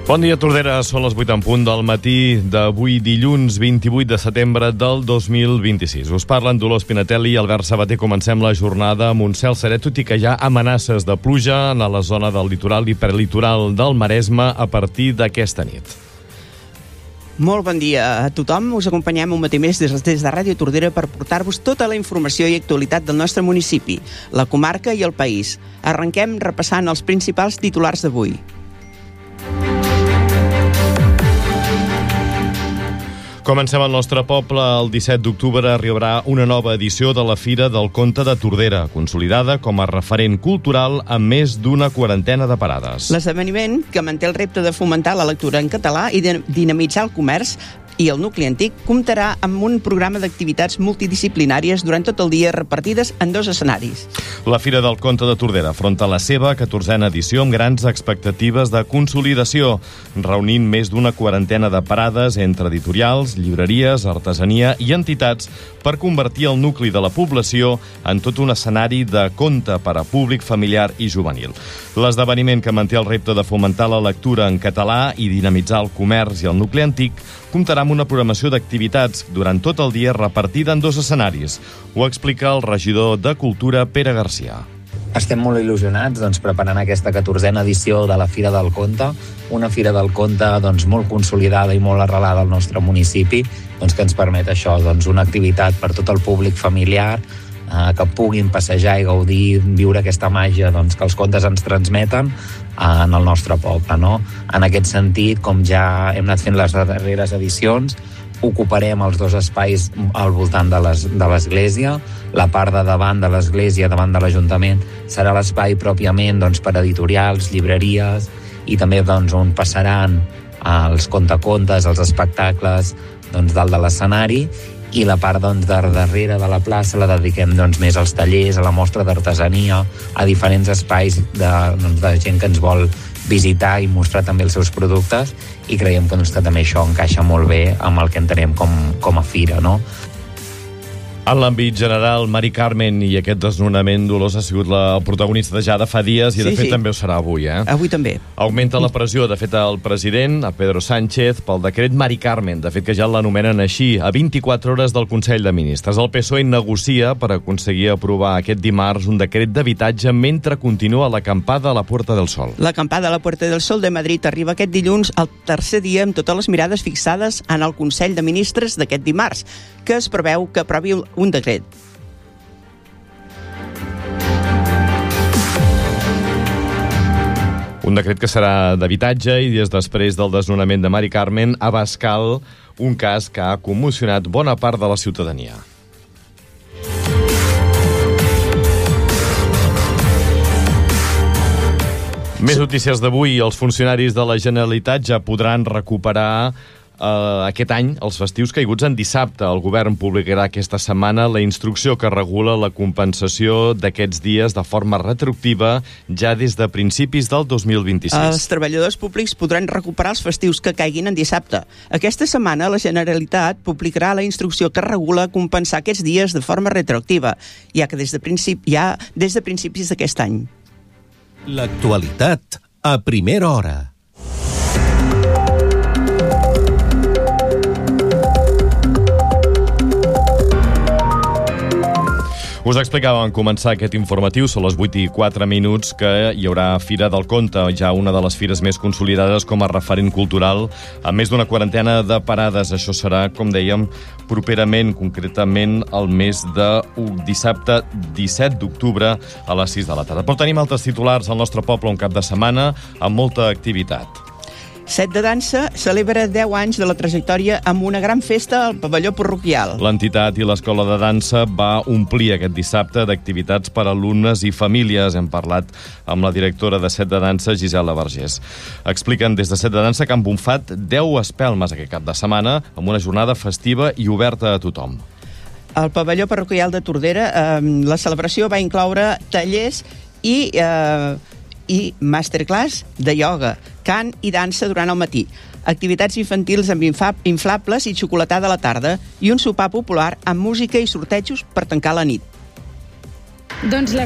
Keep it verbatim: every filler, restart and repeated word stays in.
Bon dia, Tordera. Són les vuit en punt del matí d'avui, dilluns vint-i-vuit de setembre del dos mil vint-i-sis. Us parlen Dolors Pinatelli i Albert Sabater. Comencem la jornada amb un cel serè, tot i que hi ha amenaces de pluja a la zona del litoral i perlitoral del Maresme a partir d'aquesta nit. Molt bon dia a tothom. Us acompanyem un matí més des, des de Ràdio Tordera per portar-vos tota la informació i actualitat del nostre municipi, la comarca i el país. Arrenquem repassant els principals titulars d'avui. Comencem al nostre poble. El disset d'octubre arribarà una nova edició de la Fira del Conte de Tordera, consolidada com a referent cultural amb més d'una quarantena de parades. L'esdeveniment, que manté el repte de fomentar la lectura en català i de dinamitzar el comerç i el nucli antic, comptarà amb un programa d'activitats multidisciplinàries durant tot el dia repartides en dos escenaris. La Fira del Conte de Tordera afronta la seva catorzena edició amb grans expectatives de consolidació, reunint més d'una quarantena de parades entre editorials, llibreries, artesania i entitats per convertir el nucli de la població en tot un escenari de conte per a públic familiar i juvenil. L'esdeveniment, que manté el repte de fomentar la lectura en català i dinamitzar el comerç i el nucli antic, comptarà amb una programació d'activitats durant tot el dia repartida en dos escenaris. Ho explica el regidor de Cultura, Pere Garcia. Estem molt il·lusionats doncs, preparant aquesta catorzena edició de la Fira del Conte, una Fira del Conte doncs, molt consolidada i molt arrelada al nostre municipi, doncs, que ens permet això, doncs, una activitat per tot el públic familiar, eh, que puguin passejar i gaudir, viure aquesta màgia doncs, que els contes ens transmeten eh, en el nostre poble. No? En aquest sentit, com ja hem anat fent les darreres edicions, ocuparem els dos espais al voltant de l'església. La part de davant de l'església, davant de l'Ajuntament, serà l'espai pròpiament doncs, per editorials, llibreries, i també doncs, on passaran els contacontes, els espectacles doncs, dalt de l'escenari, i la part doncs, de darrere de la plaça la dediquem doncs, més als tallers, a la mostra d'artesania, a diferents espais de, doncs, de gent que ens vol visitar i mostrar també els seus productes, i creiem que, doncs, que també això encaixa molt bé amb el que entenem com, com a fira, no? En l'àmbit general, Mari Carmen i aquest desnonament, Dolors, ha sigut la protagonista ja de fa dies i, de sí, fet, sí. també ho serà avui, eh? Avui també. Augmenta la pressió, de fet, el president, a Pedro Sánchez, pel decret Mari Carmen, de fet, que ja l'anomenen així, a vint-i-quatre hores del Consell de Ministres. El P S O E negocia per aconseguir aprovar aquest dimarts un decret d'habitatge mentre continua l'acampada a la Puerta del Sol. L'acampada a la Puerta del Sol de Madrid arriba aquest dilluns al tercer dia amb totes les mirades fixades en el Consell de Ministres d'aquest dimarts, que es preveu que aprovi un decret. Un decret que serà d'habitatge i dies després del desnonament de Mari Carmen a Bascal, un cas que ha commocionat bona part de la ciutadania. Més notícies d'avui. Els funcionaris de la Generalitat ja podran recuperar Uh, aquest any els festius caiguts en dissabte. El govern publicarà aquesta setmana la instrucció que regula la compensació d'aquests dies de forma retroactiva ja des de principis del dos mil vint-i-sis. Els treballadors públics podran recuperar els festius que caiguin en dissabte. Aquesta setmana la Generalitat publicarà la instrucció que regula compensar aquests dies de forma retroactiva, ja que des de, principi, ja des de principis d'aquest any. L'actualitat a primera hora. Us explicàvem en començar aquest informatiu, són les vuit i quatre minuts, que hi haurà Fira del Conte, ja una de les fires més consolidades com a referent cultural, amb més d'una quarantena de parades. Això serà, com dèiem, properament, concretament el mes de dissabte disset d'octubre a les sis de la tarda. Però tenim altres titulars al nostre poble un cap de setmana amb molta activitat. Set de Dansa celebra deu anys de la trajectòria amb una gran festa al pavelló parroquial. L'entitat i l'escola de dansa va omplir aquest dissabte d'activitats per a alumnes i famílies. Hem parlat amb la directora de Set de Dansa, Gisela Vergés. Expliquen des de Set de Dansa que han bufat deu espelmes aquest cap de setmana amb una jornada festiva i oberta a tothom. Al pavelló parroquial de Tordera eh, la celebració va incloure tallers i... Eh, i masterclass de ioga, cant i dansa durant el matí, activitats infantils amb inflables i xocolatada a la tarda i un sopar popular amb música i sortejos per tancar la nit. Doncs la